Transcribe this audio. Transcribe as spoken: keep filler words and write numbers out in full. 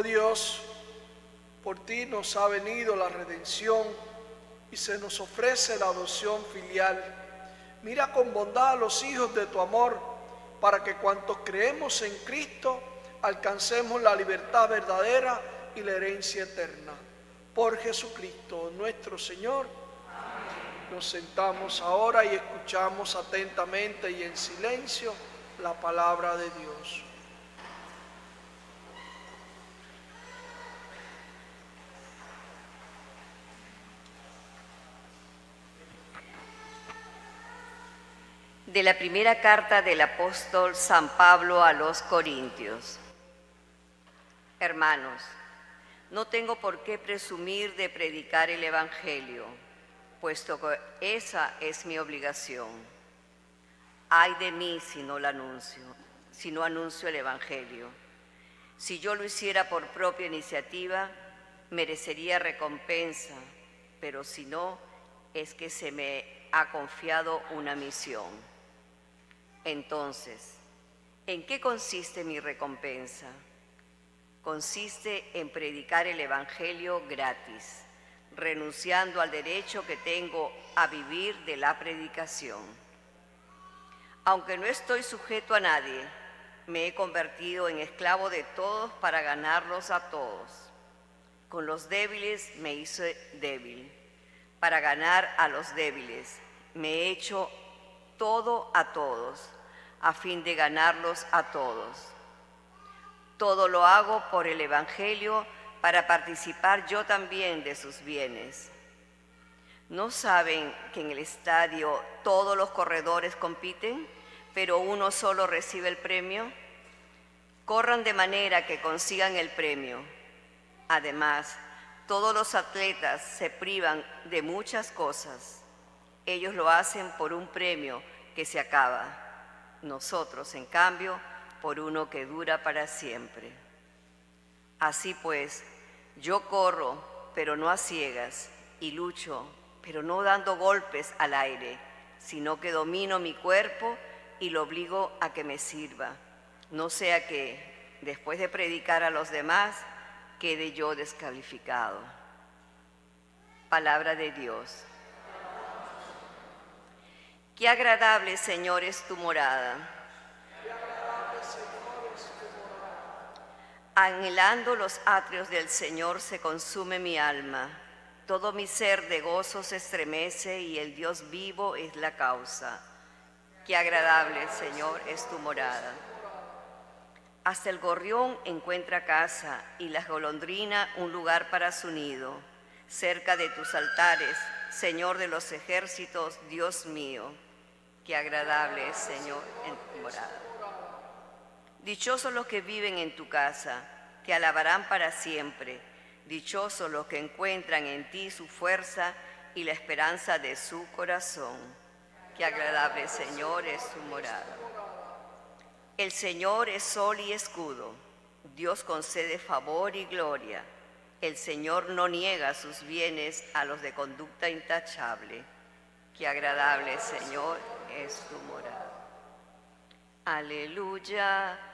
Dios, por ti nos ha venido la redención y se nos ofrece la adopción filial. Mira con bondad a los hijos de tu amor, para que cuantos creemos en Cristo alcancemos la libertad verdadera y la herencia eterna. Por Jesucristo nuestro Señor. Amén. Nos sentamos ahora y escuchamos atentamente y en silencio la palabra de Dios. De la primera carta del apóstol San Pablo a los Corintios. Hermanos, no tengo por qué presumir de predicar el Evangelio, puesto que esa es mi obligación. Ay de mí si no lo anuncio, si no anuncio el Evangelio. Si yo lo hiciera por propia iniciativa, merecería recompensa, pero si no, es que se me ha confiado una misión. Entonces, ¿en qué consiste mi recompensa? Consiste en predicar el Evangelio gratis, renunciando al derecho que tengo a vivir de la predicación. Aunque no estoy sujeto a nadie, me he convertido en esclavo de todos para ganarlos a todos. Con los débiles me hice débil, para ganar a los débiles. Me he hecho todo a todos, a fin de ganarlos a todos. Todo lo hago por el Evangelio, para participar yo también de sus bienes. ¿No saben que en el estadio todos los corredores compiten, pero uno solo recibe el premio? Corran de manera que consigan el premio. Además, todos los atletas se privan de muchas cosas. Ellos lo hacen por un premio que se acaba. Nosotros, en cambio, por uno que dura para siempre. Así pues, yo corro, pero no a ciegas, y lucho, pero no dando golpes al aire, sino que domino mi cuerpo y lo obligo a que me sirva, no sea que, después de predicar a los demás, quede yo descalificado. Palabra de Dios. Qué agradable, Señor, es tu morada. Qué agradable, Señor, es tu morada. Anhelando los atrios del Señor se consume mi alma. Todo mi ser de gozo se estremece y el Dios vivo es la causa. Qué agradable, Señor, es tu morada. Hasta el gorrión encuentra casa y la golondrina un lugar para su nido. Cerca de tus altares, Señor de los ejércitos, Dios mío. Qué agradable es, Señor, en tu morada. Dichosos los que viven en tu casa, te alabarán para siempre. Dichosos los que encuentran en ti su fuerza y la esperanza de su corazón. Qué agradable, Señor, es tu morada. El Señor es sol y escudo. Dios concede favor y gloria. El Señor no niega sus bienes a los de conducta intachable. Qué agradable, Señor, es tu morada. Aleluya.